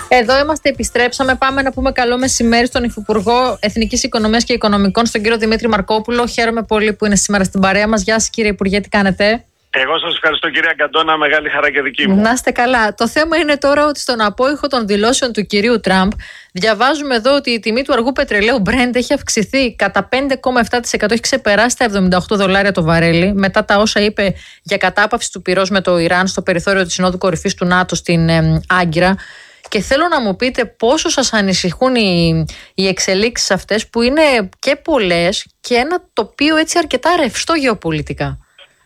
Εδώ είμαστε, επιστρέψαμε. Πάμε να πούμε καλό μεσημέρι στον Υφυπουργό Εθνικής Οικονομίας και Οικονομικών, στον κύριο Δημήτρη Μαρκόπουλο. Χαίρομαι πολύ που είναι σήμερα στην παρέα μας. Γεια σας, κύριε Υπουργέ, τι κάνετε? Εγώ σας ευχαριστώ, κυρία Καντώνα, μεγάλη χαρά και δική μου. Να είστε καλά. Το θέμα είναι τώρα ότι στον απόϊχο των δηλώσεων του κυρίου Τραμπ, διαβάζουμε εδώ ότι η τιμή του αργού πετρελαίου Brent έχει αυξηθεί κατά 5,7%, έχει ξεπεράσει τα $78 το βαρέλι, μετά τα όσα είπε για κατάπαυση του πυρός με το Ιράν στο περιθώριο της Συνόδου Κορυφής του ΝΑΤΟ στην Άγκυρα. Και θέλω να μου πείτε πόσο σας ανησυχούν οι εξελίξεις αυτές, που είναι και πολλές και ένα τοπίο έτσι αρκετά ρευστό γεωπολιτικά.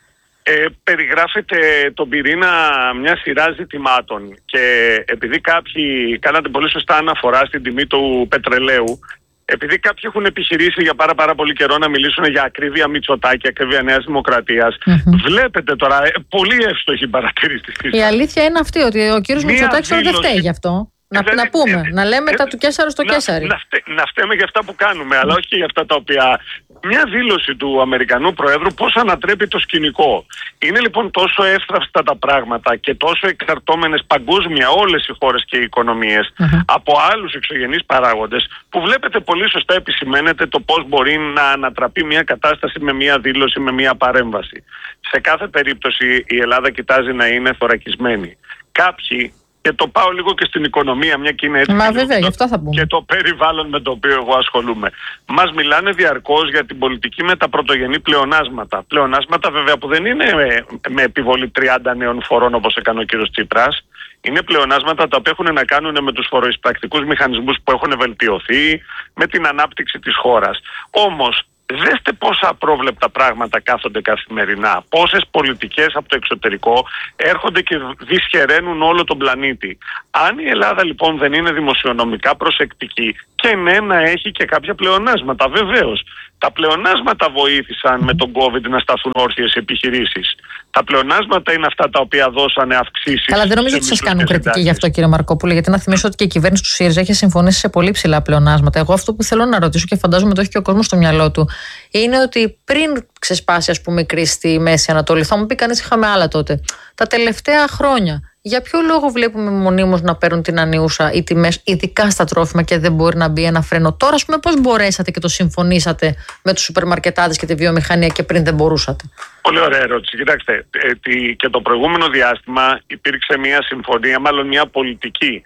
Περιγράφεται τον πυρήνα μια σειρά ζητημάτων και επειδή κάποιοι κάνατε πολύ σωστά αναφορά στην τιμή του πετρελαίου, επειδή κάποιοι έχουν επιχειρήσει για πάρα πολύ καιρό να μιλήσουν για ακρίβεια Μητσοτάκη, ακρίβεια Νέας Δημοκρατίας, βλέπετε τώρα πολύ εύστοχη παρατήρηση. Η αλήθεια είναι αυτή, ότι ο κύριος Μητσοτάκης δεν φταίει γι' αυτό. Να πούμε, να λέμε τα του Κέσσαρου στο Κέσσαρι. Να φταίμε για αυτά που κάνουμε, αλλά όχι για αυτά τα οποία... Μια δήλωση του Αμερικανού Προέδρου πώς ανατρέπει το σκηνικό. Είναι λοιπόν τόσο εύθραυστα τα πράγματα και τόσο εξαρτώμενες παγκόσμια όλες οι χώρες και οι οικονομίες από άλλους εξωγενείς παράγοντες, που βλέπετε πολύ σωστά επισημαίνεται το πώς μπορεί να ανατραπεί μια κατάσταση με μια δήλωση, με μια παρέμβαση. Σε κάθε περίπτωση η Ελλάδα κοιτάζει να είναι θωρακισμένη. Κάποιοι, και το πάω λίγο και στην οικονομία, μια και είναι έτσι. Μα βέβαια, γι' αυτό θα πούμε. Και το περιβάλλον με το οποίο εγώ ασχολούμαι. Μας μιλάνε διαρκώς για την πολιτική με τα πρωτογενή πλεονάσματα. Πλεονάσματα βέβαια που δεν είναι με επιβολή 30 νέων φορών όπως έκανε ο κύριος Τσίπρας. Είναι πλεονάσματα τα οποία έχουν να κάνουν με τους φοροεισπρακτικούς μηχανισμούς που έχουν βελτιωθεί, με την ανάπτυξη της χώρας. Όμως, δέστε πόσα απρόβλεπτα πράγματα κάθονται καθημερινά. Πόσες πολιτικές από το εξωτερικό έρχονται και δυσχεραίνουν όλο τον πλανήτη. Αν η Ελλάδα λοιπόν δεν είναι δημοσιονομικά προσεκτική, και ναι, να έχει και κάποια πλεονάσματα, βεβαίως. Τα πλεονάσματα βοήθησαν με τον COVID να σταθούν όρθιες επιχειρήσεις. Τα πλεονάσματα είναι αυτά τα οποία δώσανε αυξήσεις. Καλά, δεν νομίζω ότι σας κάνουν κριτική γι' αυτό, κύριε Μαρκόπουλο, γιατί να θυμίσω ότι και η κυβέρνηση του ΣΥΡΙΖΑ έχει συμφωνήσει σε πολύ ψηλά πλεονάσματα. Εγώ αυτό που θέλω να ρωτήσω, και φαντάζομαι το έχει και ο κόσμος στο μυαλό του, είναι ότι πριν ξεσπάσει, ας πούμε, η κρίση στη Μέση Ανατολή, θα μου πει κανείς, είχαμε άλλα τότε. Τα τελευταία χρόνια, για ποιο λόγο βλέπουμε μονίμως να παίρνουν την ανιούσα οι τιμές, ειδικά στα τρόφιμα, και δεν μπορεί να μπει ένα φρένο? Τώρα, ας πούμε, πώς μπορέσατε και το συμφωνήσατε με τους σούπερ-μαρκετάδες και τη βιομηχανία και πριν δεν μπορούσατε? Πολύ ωραία ερώτηση. Κοιτάξτε, και το προηγούμενο διάστημα υπήρξε μια συμφωνία, μάλλον μια πολιτική,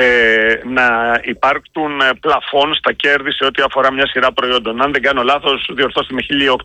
να υπάρξουν πλαφών στα κέρδη σε ό,τι αφορά μια σειρά προϊόντων. Αν δεν κάνω λάθος, διορθώστε με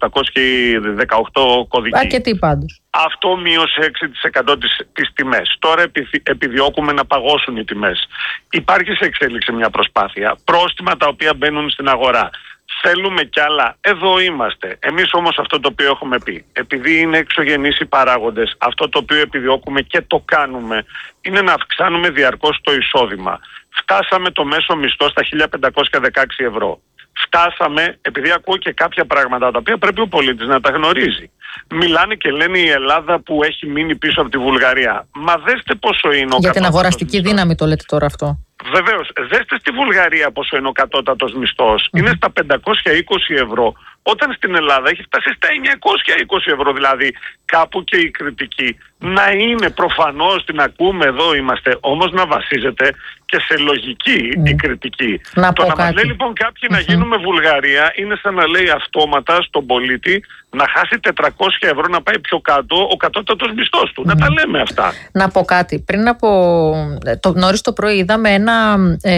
1818 κωδική. Αρκετή πάντως. Αυτό μείωσε 6% τις τιμές. Τώρα επιδιώκουμε να παγώσουν οι τιμές. Υπάρχει σε εξέλιξη μια προσπάθεια. Πρόστιμα τα οποία μπαίνουν στην αγορά. Θέλουμε κι άλλα. Εδώ είμαστε. Εμείς όμως αυτό το οποίο έχουμε πει, επειδή είναι εξωγενείς οι παράγοντες, αυτό το οποίο επιδιώκουμε και το κάνουμε, είναι να αυξάνουμε διαρκώς το εισόδημα. Φτάσαμε το μέσο μισθό στα 1.516 ευρώ. Φτάσαμε, επειδή ακούω και κάποια πράγματα τα οποία πρέπει ο πολίτης να τα γνωρίζει. Μιλάνε και λένε η Ελλάδα που έχει μείνει πίσω από τη Βουλγαρία. Μα δέστε πόσο είναι ο για την αγοραστική δύναμη το λέτε τώρα αυτό? Βεβαίως. Δέστε στη Βουλγαρία πόσο είναι ο κατώτατος μισθός. Είναι στα 520 ευρώ. Όταν στην Ελλάδα έχει φτάσει στα 920 ευρώ. Δηλαδή κάπου και η κριτική να είναι, προφανώς την ακούμε, εδώ είμαστε, όμως να βασίζεται και σε λογική η κριτική. Το να μας λέει λοιπόν κάποιοι να γίνουμε Βουλγαρία είναι σαν να λέει αυτόματα στον πολίτη να χάσει 400 ευρώ να πάει πιο κάτω ο κατώτατος μισθός του. Να τα λέμε αυτά. Να πω κάτι. Πριν από νωρίς το πρωί είδαμε ένα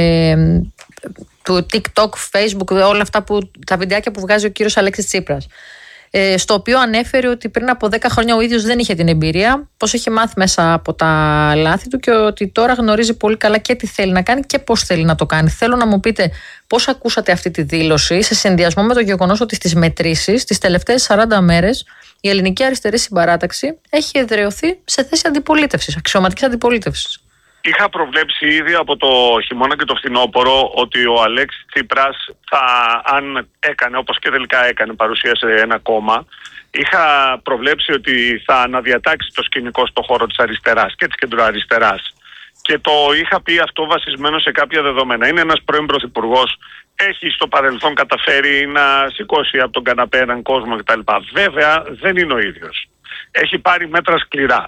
του TikTok, Facebook, όλα αυτά τα βιντεάκια που βγάζει ο κύριος Αλέξης Τσίπρας, στο οποίο ανέφερε ότι πριν από 10 χρόνια ο ίδιος δεν είχε την εμπειρία, πως είχε μάθει μέσα από τα λάθη του και ότι τώρα γνωρίζει πολύ καλά και τι θέλει να κάνει και πώς θέλει να το κάνει. Θέλω να μου πείτε πώς ακούσατε αυτή τη δήλωση σε συνδυασμό με το γεγονός ότι στις μετρήσεις τις τελευταίες 40 μέρες η ελληνική αριστερή συμπαράταξη έχει εδραιωθεί σε θέση αντιπολίτευσης, αξιωματικής αντιπολίτευσης. Είχα προβλέψει ήδη από το χειμώνα και το φθινόπωρο ότι ο Αλέξης Τσίπρας αν έκανε, όπως και τελικά έκανε, παρουσίασε ένα κόμμα, είχα προβλέψει ότι θα αναδιατάξει το σκηνικό στο χώρο της αριστεράς και της κεντροαριστεράς. Και το είχα πει αυτό βασισμένο σε κάποια δεδομένα. Είναι ένας πρώην πρωθυπουργός, έχει στο παρελθόν καταφέρει να σηκώσει από τον καναπέ έναν κόσμο κτλ. Βέβαια δεν είναι ο ίδιος. Έχει πάρει μέτρα σκληρά.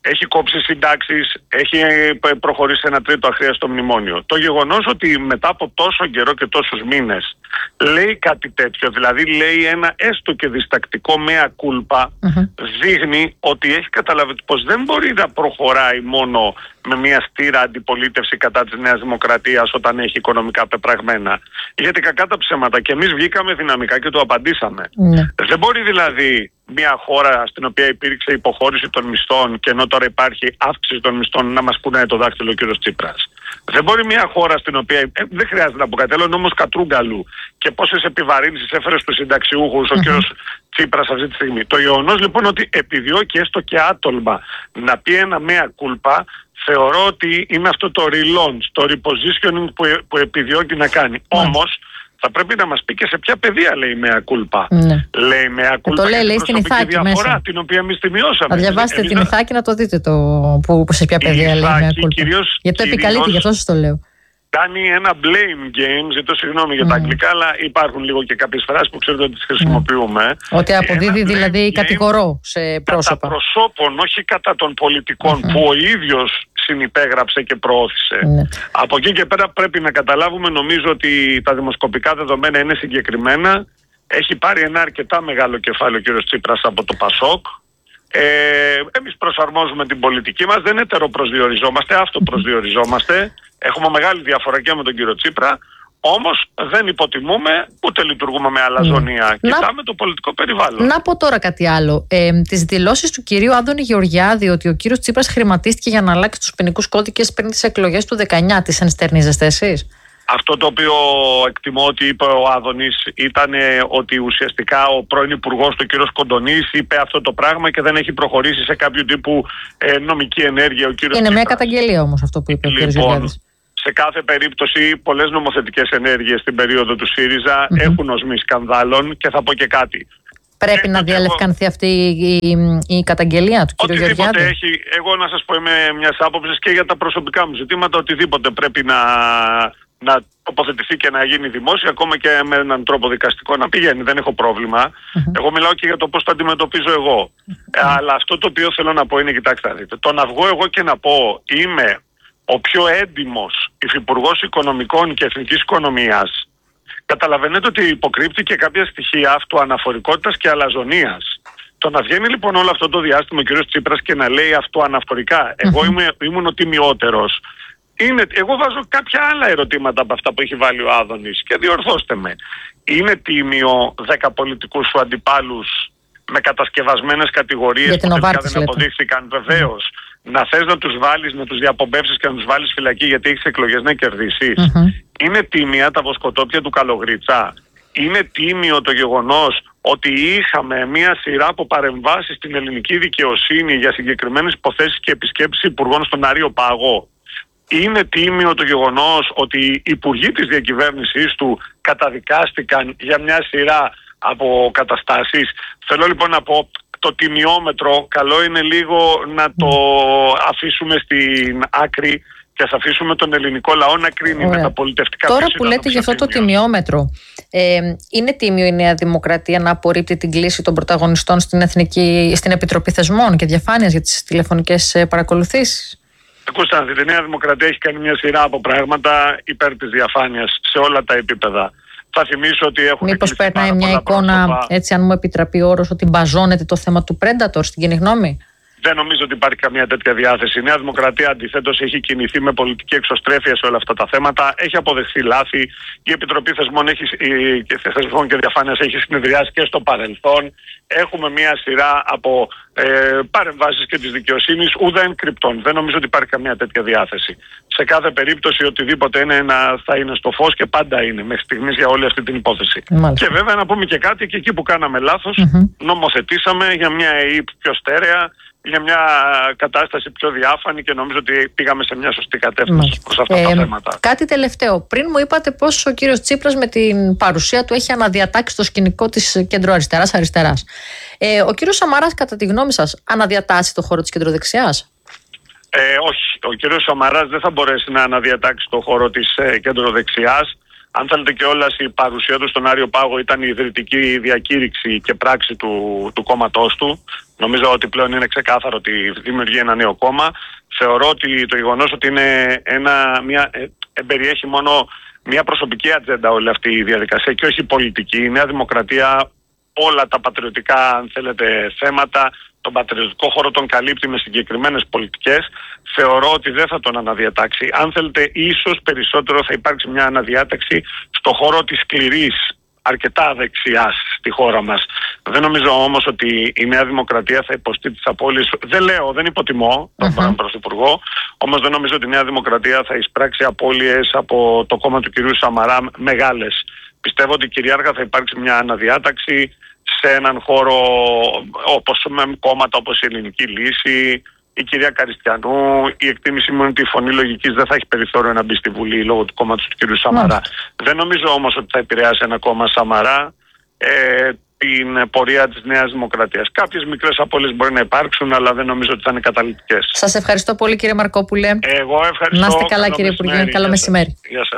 έχει κόψει συντάξεις, έχει προχωρήσει ένα τρίτο αχρίαστο μνημόνιο. Το γεγονός ότι μετά από τόσο καιρό και τόσους μήνες λέει κάτι τέτοιο, δηλαδή λέει ένα έστω και διστακτικό mea culpa, δείχνει ότι έχει καταλάβει πως δεν μπορεί να προχωράει μόνο με μια στήρα αντιπολίτευση κατά της Νέας Δημοκρατίας όταν έχει οικονομικά πεπραγμένα. Γιατί κακά τα ψέματα και εμείς βγήκαμε δυναμικά και το απαντήσαμε. Δεν μπορεί δηλαδή μια χώρα στην οποία υπήρξε υποχώρηση των μισθών και ενώ τώρα υπάρχει αύξηση των μισθών να μας κουνάει το δάχτυλο ο κύριος Τσίπρας. Δεν μπορεί μια χώρα στην οποία δεν χρειάζεται να πω κάτι άλλο, νόμος Κατρούγκαλου και πόσες επιβαρύνσεις έφερε στους συνταξιούχους ο κύριος Τσίπρας αυτή τη στιγμή. Το γεγονός λοιπόν ότι επιδιώκει έστω και άτολμα να πει ένα mea culpa, θεωρώ ότι είναι αυτό το relaunch, το repositioning που επιδιώκει να κάνει. Όμως θα πρέπει να μας πει και σε ποια πεδία λέει mea culpa. Λέει mea culpa το λέει στην Ιθάκη διαφορά, μέσα. την οποία εμείς σημειώσαμε. Θα διαβάσετε την Ιθάκη να το δείτε σε ποια πεδία λέει mea culpa. Γιατί το επικαλείται, γι' αυτό σας το λέω. Κάνει ένα blame game, ζητώ συγγνώμη για τα αγγλικά, αλλά υπάρχουν λίγο και κάποιες φράσεις που ξέρετε ότι τις χρησιμοποιούμε. Ότι αποδίδει δηλαδή κατηγορώ σε πρόσωπα. Κατά προσώπων, όχι κατά των πολιτικών που ο ίδιος συνυπέγραψε και προώθησε. Από εκεί και πέρα πρέπει να καταλάβουμε, νομίζω ότι τα δημοσκοπικά δεδομένα είναι συγκεκριμένα. Έχει πάρει ένα αρκετά μεγάλο κεφάλαιο ο κ. Τσίπρας από το ΠΑΣΟΚ. Εμείς προσαρμόζουμε την πολιτική μας, δεν ετεροπροσδιοριζόμαστε, αυτοπροσδιοριζόμαστε. Έχουμε μεγάλη διαφορά και με τον κύριο Τσίπρα, όμως δεν υποτιμούμε ούτε λειτουργούμε με αλαζονία. Κοιτάμε το πολιτικό περιβάλλον. Να πω τώρα κάτι άλλο. Τις δηλώσεις του κυρίου Άδωνη Γεωργιάδη ότι ο κύριος Τσίπρας χρηματίστηκε για να αλλάξει τους ποινικούς κώδικες πριν τις εκλογές του 19, τις ενστερνίζεστε εσείς? Αυτό το οποίο εκτιμώ ότι είπε ο Άδωνης ήταν ότι ουσιαστικά ο πρώην υπουργός του κ. Κοντονής είπε αυτό το πράγμα και δεν έχει προχωρήσει σε κάποιο τύπου νομική ενέργεια ο κ. Τσίπρας. Είναι μια καταγγελία όμως αυτό που είπε ο κ. Γεωργιάδης. Σε κάθε περίπτωση πολλές νομοθετικές ενέργειες στην περίοδο του ΣΥΡΙΖΑ έχουν οσμή σκανδάλων και θα πω και κάτι. Πρέπει να διαλευκανθεί αυτή η καταγγελία του κ. Γεωργιάδη. Έχει, εγώ να σας πω είμαι μιας άποψης και για τα προσωπικά μου ζητήματα, οτιδήποτε πρέπει να τοποθετηθεί και να γίνει δημόσια, ακόμα και με έναν τρόπο δικαστικό να πηγαίνει. Δεν έχω πρόβλημα. Εγώ μιλάω και για το πώς το αντιμετωπίζω εγώ. Αλλά αυτό το οποίο θέλω να πω είναι, κοιτάξτε, δείτε, το να βγω εγώ και να πω είμαι ο πιο έντιμος υφυπουργός οικονομικών και εθνικής οικονομίας, καταλαβαίνετε ότι υποκρύπτει και κάποια στοιχεία αυτοαναφορικότητας και αλαζονίας. Το να βγαίνει λοιπόν όλο αυτό το διάστημα ο κ. Τσίπρας και να λέει αυτοαναφορικά, εγώ ήμουν ο τιμιότερος. Εγώ βάζω κάποια άλλα ερωτήματα από αυτά που έχει βάλει ο Άδωνης και διορθώστε με. Είναι τίμιο 10 πολιτικούς σου αντιπάλους με κατασκευασμένες κατηγορίες που τελικά δεν αποδείχθηκαν? Βεβαίως. Να θες να τους βάλεις, να τους διαπομπεύσεις και να τους βάλεις φυλακή γιατί έχεις εκλογές να κερδίσεις. Είναι τίμια τα βοσκοτόπια του Καλογρίτσα? Είναι τίμιο το γεγονός ότι είχαμε μια σειρά από παρεμβάσεις στην ελληνική δικαιοσύνη για συγκεκριμένες υποθέσεις και επισκέψεις υπουργών στον Άριο Πάγο? Είναι τίμιο το γεγονός ότι οι υπουργοί της διακυβέρνησής του καταδικάστηκαν για μια σειρά από καταστάσεις? Θέλω λοιπόν να πω, το τιμιόμετρο καλό είναι λίγο να το αφήσουμε στην άκρη και ας αφήσουμε τον ελληνικό λαό να κρίνει με τα πολιτευτικά. Τώρα που λέτε για αυτό το τιμιόμετρο, είναι τίμιο η Νέα Δημοκρατία να απορρίπτει την κλίση των πρωταγωνιστών στην Επιτροπή Θεσμών και Διαφάνειας για τις τηλεφωνικές παρακολουθήσεις? Ακούστε, η Νέα Δημοκρατία έχει κάνει μια σειρά από πράγματα υπέρ της διαφάνειας σε όλα τα επίπεδα. Θα θυμίσω ότι έχουν. Μήπως περνάει μια εικόνα, έτσι, αν μου επιτραπεί ο όρος, ότι μπαζώνεται το θέμα του Predator στην κοινή γνώμη? Δεν νομίζω ότι υπάρχει καμία τέτοια διάθεση. Η Νέα Δημοκρατία αντιθέτως έχει κινηθεί με πολιτική εξωστρέφεια σε όλα αυτά τα θέματα. Έχει αποδεχθεί λάθη. Η Επιτροπή Θεσμών και Διαφάνειας έχει συνεδριάσει και στο παρελθόν. Έχουμε μια σειρά από παρεμβάσεις και της δικαιοσύνης ουδέν κρυπτών. Δεν νομίζω ότι υπάρχει καμία τέτοια διάθεση. Σε κάθε περίπτωση οτιδήποτε θα είναι στο φως και πάντα είναι μέχρι στιγμής για όλη αυτή την υπόθεση. Μάλιστα. Και βέβαια να πούμε και κάτι, και εκεί που κάναμε λάθος, νομοθετήσαμε για μια ΕΕΠ πιο στέρεα, για μια κατάσταση πιο διάφανη και νομίζω ότι πήγαμε σε μια σωστή κατεύθυνση προς αυτά τα θέματα. Κάτι τελευταίο. Πριν μου είπατε πως ο κύριος Τσίπρας με την παρουσία του έχει αναδιατάξει το σκηνικό της κεντροαριστεράς. Ο κύριος Σαμαράς, κατά τη γνώμη σας, αναδιατάσσει το χώρο της κεντροδεξιάς? Όχι. Ο κύριος Σαμαράς δεν θα μπορέσει να αναδιατάξει το χώρο της κεντροδεξιάς. Αν θέλετε κιόλας, η παρουσία του στον Άριο Πάγο ήταν η ιδρυτική διακήρυξη και πράξη του κόμματός του. Νομίζω ότι πλέον είναι ξεκάθαρο ότι δημιουργεί ένα νέο κόμμα. Θεωρώ ότι το γεγονός ότι είναι περιέχει μόνο μια προσωπική ατζέντα όλη αυτή η διαδικασία και όχι πολιτική. Η Νέα Δημοκρατία όλα τα πατριωτικά, αν θέλετε, θέματα, τον πατριωτικό χώρο τον καλύπτει με συγκεκριμένες πολιτικές. Θεωρώ ότι δεν θα τον αναδιατάξει. Αν θέλετε, ίσως περισσότερο θα υπάρξει μια αναδιάταξη στο χώρο της σκληρής, αρκετά δεξιάς στη χώρα μας. Δεν νομίζω όμως ότι η Νέα Δημοκρατία θα υποστεί τις απώλειες. Δεν υποτιμώ τον Πρωθυπουργό, όμως δεν νομίζω ότι η Νέα Δημοκρατία θα εισπράξει απώλειες από το κόμμα του κυρίου Σαμαρά μεγάλες. Πιστεύω ότι κυριάρχα θα υπάρξει μια αναδιάταξη σε έναν χώρο όπως με κόμματα όπως η Ελληνική Λύση, η κυρία Καριστιανού. Η εκτίμηση μου είναι ότι η Φωνή Λογικής δεν θα έχει περιθώριο να μπει στη Βουλή λόγω του κόμματος του κ. Σαμαρά. Δεν νομίζω όμως ότι θα επηρεάσει ένα κόμμα Σαμαρά την πορεία της Νέας Δημοκρατίας. Κάποιες μικρές απώλειες μπορεί να υπάρξουν, αλλά δεν νομίζω ότι θα είναι καταλυτικές. Σας ευχαριστώ πολύ, κύριε Μαρκόπουλε. Εγώ ευχαριστώ. Να είστε καλά, κύριε Υπουργέ. Καλό μεσημέρι. Γεια σας.